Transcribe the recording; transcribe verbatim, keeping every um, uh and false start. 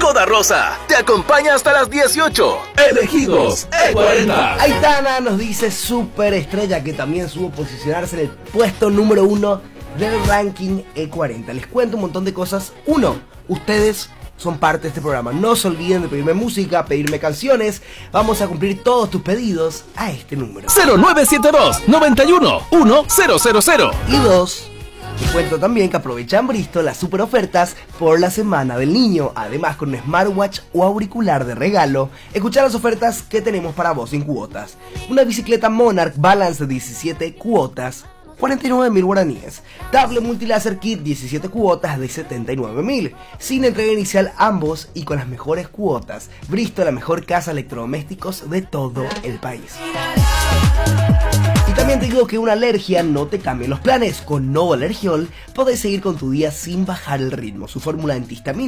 toda rosa. Te acompaña hasta las dieciocho. Elegidos E cuarenta. Aitana nos dice superestrella, que también supo posicionarse en el puesto número uno del ranking E cuarenta. Les cuento un montón de cosas. Uno, ustedes son parte de este programa. No se olviden de pedirme música, pedirme canciones. Vamos a cumplir todos tus pedidos a este número: cero nueve siete dos, noventa y uno, uno cero cero cero. Y dos, les cuento también que aprovechan Bristol las super ofertas por la Semana del Niño. Además, con un smartwatch o auricular de regalo, escuchar las ofertas que tenemos para vos sin cuotas. Una bicicleta Monarch Balance de diecisiete cuotas, cuarenta y nueve mil guaraníes. Tablet Multilaser Kit, diecisiete cuotas de setenta y nueve mil. Sin entrega inicial ambos y con las mejores cuotas. Bristol, la mejor casa de electrodomésticos de todo el país. Y también te digo que una alergia no te cambia los planes. Con Novo Alergiol podés seguir con tu día sin bajar el ritmo. Su fórmula antihistamínica